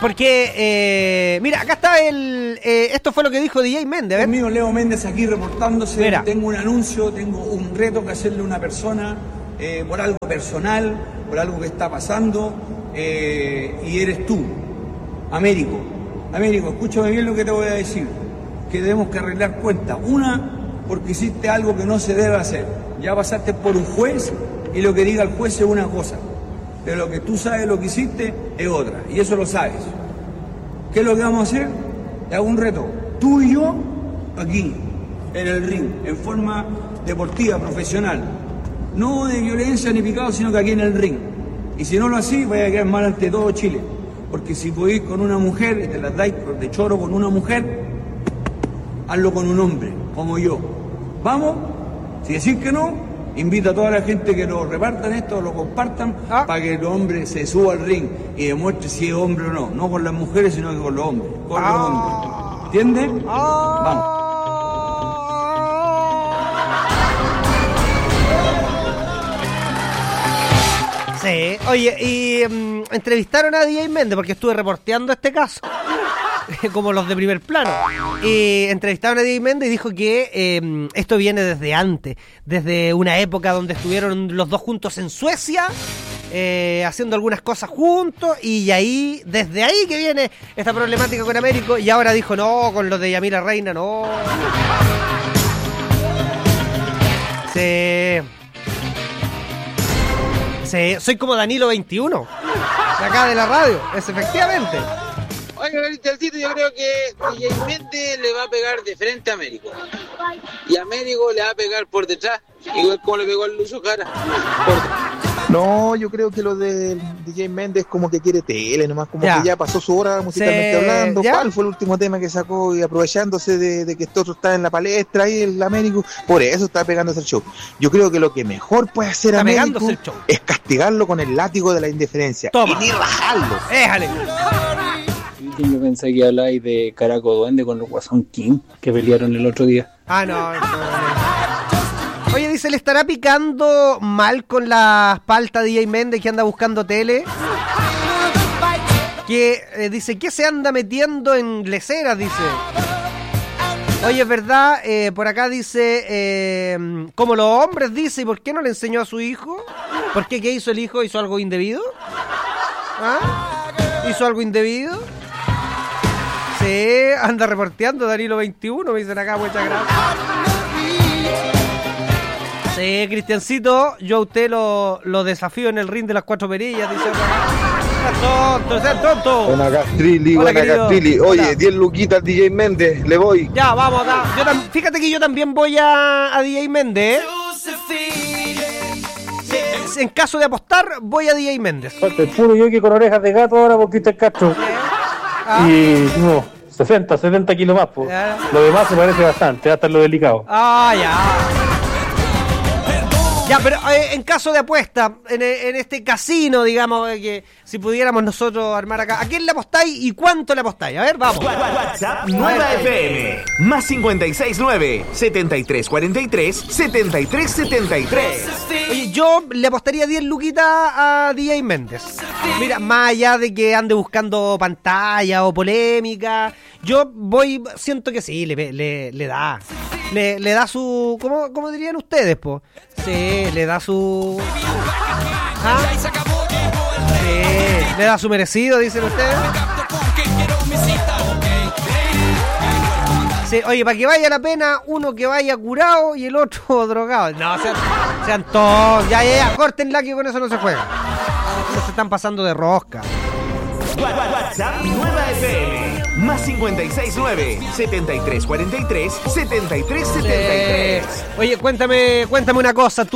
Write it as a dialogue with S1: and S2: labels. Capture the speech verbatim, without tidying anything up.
S1: porque, eh, mira, acá está el... Eh, esto fue lo que dijo D J Méndez.
S2: Conmigo, Leo Méndez, aquí reportándose.
S1: Mira.
S2: Tengo un anuncio, tengo un reto que hacerle a una persona eh, por algo personal, por algo que está pasando, eh, y eres tú, Américo. Américo, escúchame bien lo que te voy a decir, que tenemos que arreglar cuentas. Una, porque hiciste algo que no se debe hacer. Ya pasaste por un juez y lo que diga el juez es una cosa, pero lo que tú sabes lo que hiciste es otra, y eso lo sabes. ¿Qué es lo que vamos a hacer? Te hago un reto, tú y yo, aquí, en el ring, en forma deportiva, profesional. No de violencia ni picado, sino que aquí en el ring. Y si no lo hacís, vaya a quedar mal ante todo Chile. Porque si podéis con una mujer y te las dais de choro con una mujer, hazlo con un hombre, como yo. ¿Vamos? Si decís que no, invito a toda la gente que lo repartan esto, lo compartan, ah. para que el hombre se suba al ring y demuestre si es hombre o no. No con las mujeres, sino que con los hombres. Con ah. los hombres. ¿Entiendes? Ah. Vamos.
S1: Sí, oye, y um, entrevistaron a D J Méndez porque estuve reporteando este caso, como los de primer plano. Y entrevistaron a D J Méndez y dijo que eh, esto viene desde antes, desde una época donde estuvieron los dos juntos en Suecia, eh, haciendo algunas cosas juntos, y ahí, desde ahí que viene esta problemática con Américo, y ahora dijo no, con los de Yamila Reina, no. Sí. Sí, soy como Danilo veintiuno, de acá de la radio, es efectivamente.
S3: Oiga, Cristiancito, yo creo que D J Méndez le va a pegar de frente a Américo. Y Américo le va a pegar por detrás, igual como le pegó el Lucho Jara.
S4: No, yo creo que lo de D J Méndez como que quiere tele, nomás como ya. que ya pasó su hora musicalmente sí, hablando. ¿Ya? ¿Cuál fue el último tema que sacó? Y aprovechándose de, de que este otro está en la palestra y el Américo, por eso está pegándose el show. Yo creo que lo que mejor puede hacer Américo es castigarlo con el látigo de la indiferencia.
S1: Toma.
S4: Y ni rajarlo.
S1: Déjale.
S5: Yo pensé que habláis de Caraco Duende con los Guasón King que pelearon el otro día.
S1: Ah, no, no, no. Oye, dice, ¿le estará picando mal con la palta D J Méndez que anda buscando tele? Que eh, dice, ¿qué se anda metiendo en leceras? Dice. Oye, es verdad, eh, por acá dice, eh, como los hombres, dice, ¿y por qué no le enseñó a su hijo? ¿Por qué? ¿Qué hizo el hijo? ¿Hizo algo indebido? ¿Ah? ¿Hizo algo indebido? Sí, anda reporteando Danilo veintiuno, me dicen acá, muchas gracias. Sí, Cristiancito, yo a usted lo, lo desafío en el ring de las cuatro perillas, dice sean tonto, sean tonto.
S6: Buena Castrilli, buena querido. Castrilli. Oye, diez luquitas al D J Méndez, le voy.
S1: Ya, vamos, da. Yo tam- fíjate que yo también voy a, a D J Méndez, ¿eh? Sí, en caso de apostar, voy a D J Méndez.
S7: Falta el puro yo que con orejas de gato ahora por Cristian Castro. Ah. Y no, sesenta, setenta kilos más, pues. Lo demás se parece bastante, hasta lo delicado.
S1: Ah, ya. Ya, pero eh, en caso de apuesta, en, en este casino, digamos, eh, que si pudiéramos nosotros armar acá, ¿a quién le apostáis y cuánto le apostáis? A ver, vamos.
S8: WhatsApp nueva F M, más cincuenta y seis nueve, setenta y tres cuarenta y tres, setenta y tres setenta y tres.
S1: Oye, yo le apostaría diez luquitas a D J Méndez. Mira, más allá de que ande buscando pantalla o polémica, yo voy, siento que sí, le, le, le da. Le, le da su... ¿Cómo, cómo dirían ustedes, po? Sí, le da su... ¿Ah? Sí, le da su merecido, dicen ustedes. Sí, oye, para que vaya la pena, uno que vaya curado y el otro drogado. No, sean, sean todos. Ya, ya, ya, córtenla que con eso no se juega. No se están pasando de rosca.
S8: WhatsApp nueva F M, más cincuenta y seis nueve, setenta y tres cuarenta y tres, setenta y tres setenta y tres.
S1: Oye, cuéntame, cuéntame una cosa.